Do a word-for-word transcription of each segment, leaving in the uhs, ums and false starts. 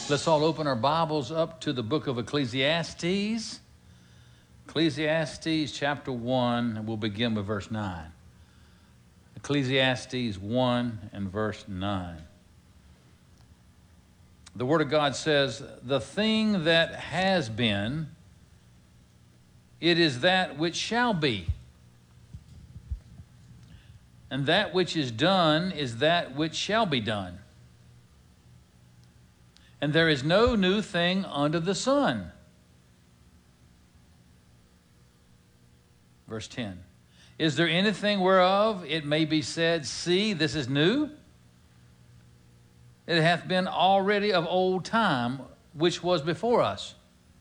Let's all open our Bibles up to the book of Ecclesiastes. Ecclesiastes chapter one, and we'll begin with verse nine. Ecclesiastes one and verse nine. The Word of God says, "The thing that has been, it is that which shall be. And that which is done is that which shall be done. And there is no new thing under the sun." Verse ten. "Is there anything whereof it may be said, See, this is new? It hath been already of old time, which was before us.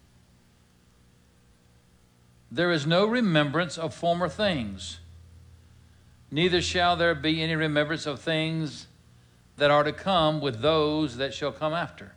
There is no remembrance of former things, neither shall there be any remembrance of things that are to come with those that shall come after."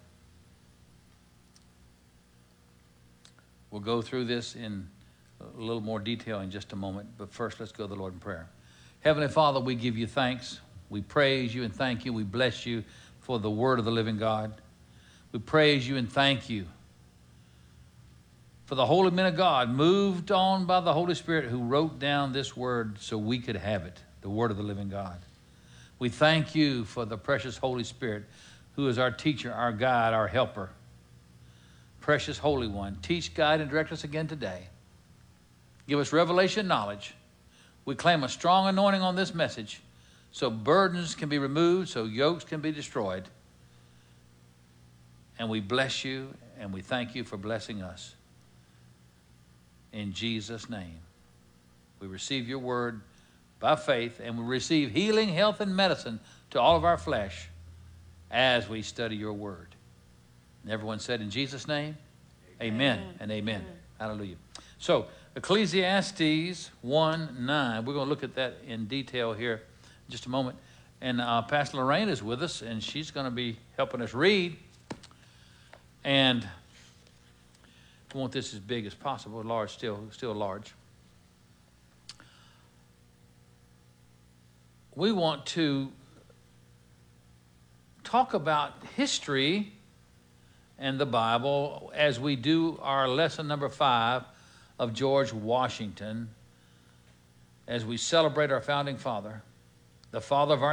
We'll go through this in a little more detail in just a moment, but first let's go to the Lord in prayer. Heavenly Father, we give you thanks. We praise you and thank you. We bless you for the word of the living God. We praise you and thank you for the holy men of God, moved on by the Holy Spirit, who wrote down this word so we could have it, the word of the living God. We thank you for the precious Holy Spirit, who is our teacher, our guide, our helper. Precious Holy One, teach, guide, and direct us again today. Give us revelation knowledge. We claim a strong anointing on this message so burdens can be removed, so yokes can be destroyed. And we bless you and we thank you for blessing us. In Jesus' name, we receive your word by faith, and we receive healing, health, and medicine to all of our flesh as we study your word. And everyone said, in Jesus' name, amen, amen and amen. Amen. Hallelujah. So, Ecclesiastes one nine, we're going to look at that in detail here in just a moment. And uh, Pastor Lorraine is with us, and she's going to be helping us read. And we want this as big as possible, large, still, still large. We want to talk about history and the Bible as we do our lesson number five of George Washington, as we celebrate our founding father, the father of our